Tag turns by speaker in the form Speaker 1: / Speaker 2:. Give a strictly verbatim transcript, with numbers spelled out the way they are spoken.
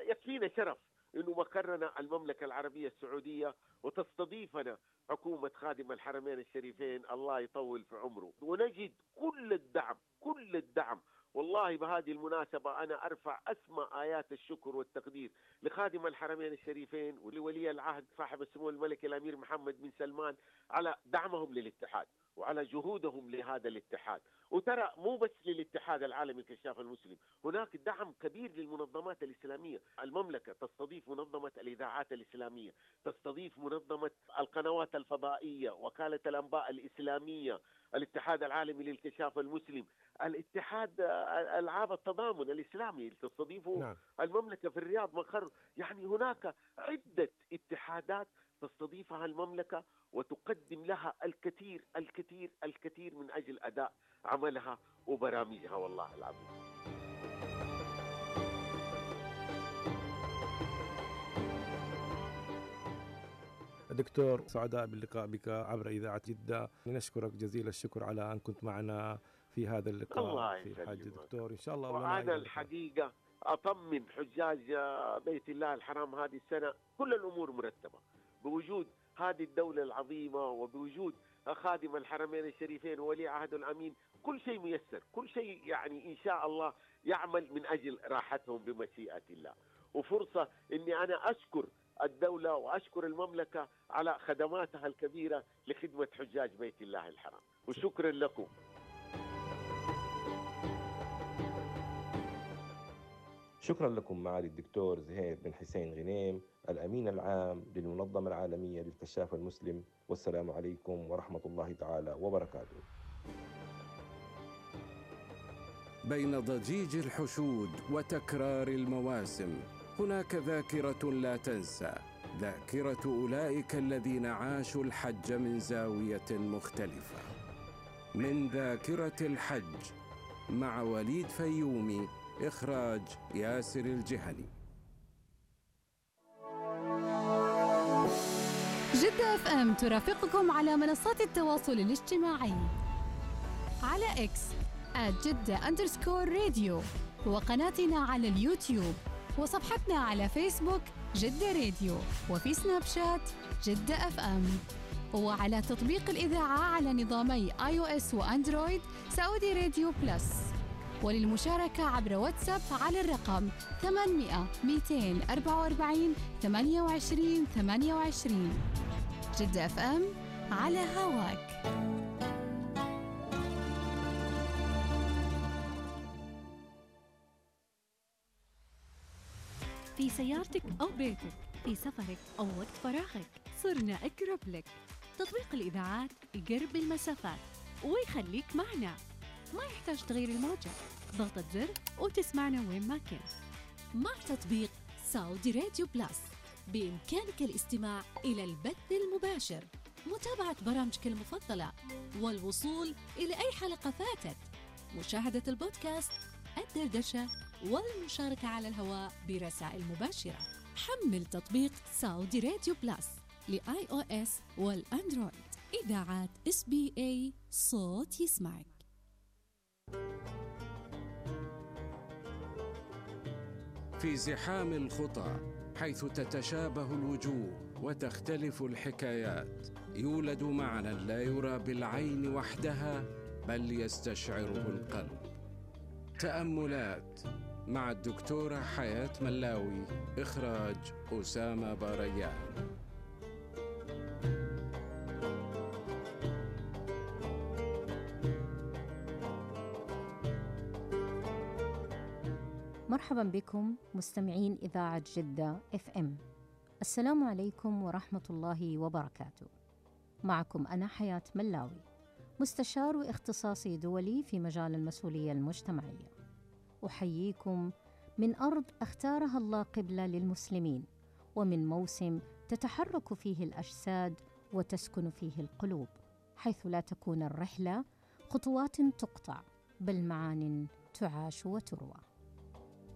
Speaker 1: يكفينا شرف إنه مقرنا المملكة العربية السعودية، وتستضيفنا حكومة خادم الحرمين الشريفين الله يطول في عمره، ونجد كل الدعم كل الدعم. والله بهذه المناسبة أنا أرفع أسمى آيات الشكر والتقدير لخادم الحرمين الشريفين ولولي العهد صاحب السمو الملكي الأمير محمد بن سلمان على دعمهم للاتحاد وعلى جهودهم لهذا الاتحاد. وترى مو بس للاتحاد العالمي الكشاف المسلم، هناك دعم كبير للمنظمات الإسلامية. المملكة تستضيف منظمة الإذاعات الإسلامية، تستضيف منظمة القنوات الفضائية، وكالة الأنباء الإسلامية، الاتحاد العالمي للكشاف المسلم، الاتحاد ألعاب التضامن الإسلامي تستضيفه نعم. المملكة في الرياض مقر. يعني هناك عدة اتحادات تستضيفها المملكة وتقدم لها الكثير الكثير الكثير من أجل أداء عملها وبرامجها. والله العظيم
Speaker 2: دكتور، سعداء باللقاء بك عبر إذاعة جدة. نشكرك جزيل الشكر على أن كنت معنا في هذا اللقاء.
Speaker 1: الله
Speaker 2: في الحج دكتور إن شاء الله.
Speaker 1: وأنا الحقيقة أطمن حجاج بيت الله الحرام هذه السنة كل الأمور مرتبة بوجود هذه الدولة العظيمة وبوجود خادم الحرمين الشريفين وولي عهد الأمين. كل شيء ميسر، كل شيء يعني إن شاء الله يعمل من أجل راحتهم بمشيئة الله. وفرصة إني أنا أشكر الدولة وأشكر المملكة على خدماتها الكبيرة لخدمة حجاج بيت الله الحرام، وشكرا لكم.
Speaker 3: شكرا لكم معالي الدكتور زهير بن حسين غنيم، الأمين العام للمنظمة العالمية للكشاف المسلم. والسلام عليكم ورحمة الله تعالى وبركاته.
Speaker 4: بين ضجيج الحشود وتكرار المواسم هناك ذاكرة لا تنسى، ذاكرة أولئك الذين عاشوا الحج من زاوية مختلفة. من ذاكرة الحج مع وليد فيومي، إخراج ياسر الجهني.
Speaker 5: جدة اف ام ترافقكم على منصات التواصل الاجتماعي على اكس @جدة أندرسكور راديو، وقناتنا على اليوتيوب، وصفحتنا على فيسبوك جدة راديو، وفي سناب شات جدة اف ام، وعلى تطبيق الإذاعة على نظامي آي أو إس وأندرويد سعودي راديو بلس. وللمشاركة عبر واتساب على الرقم ثمانمئة مئتين وأربعة وأربعين ثمانية وعشرين ثمانية وعشرين. جدة اف ام على هواك.
Speaker 6: في سيارتك أو بيتك، في سفرك أو وقت فراغك، صرنا أقرب لك. تطبيق الإذاعات يقرب المسافات ويخليك معنا، ما يحتاج تغير الموجة، ضغطة زر وتسمعنا وين ما كنت.
Speaker 7: مع تطبيق سعودي راديو بلس بإمكانك الاستماع إلى البث المباشر، متابعة برامجك المفضلة، والوصول إلى أي حلقة فاتت، مشاهدة البودكاست، الدردشة، والمشاركة على الهواء برسائل مباشرة. حمل تطبيق سعودي راديو بلس لآي أو إس والأندرويد. إذاعات إس بي إيه، صوت يسمعك.
Speaker 4: في زحام الخطى، حيث تتشابه الوجوه وتختلف الحكايات، يولد معنى لا يرى بالعين وحدها بل يستشعره القلب. تأملات مع الدكتورة حياة ملاوي، إخراج أسامة باريان.
Speaker 8: مرحبا بكم مستمعين إذاعة جدة اف ام. السلام عليكم ورحمة الله وبركاته. معكم أنا حياة ملاوي، مستشار واختصاصي دولي في مجال المسؤولية المجتمعية. أحييكم من أرض اختارها الله قبلة للمسلمين، ومن موسم تتحرك فيه الأجساد وتسكن فيه القلوب، حيث لا تكون الرحلة خطوات تقطع بل معان تعاش وتروى.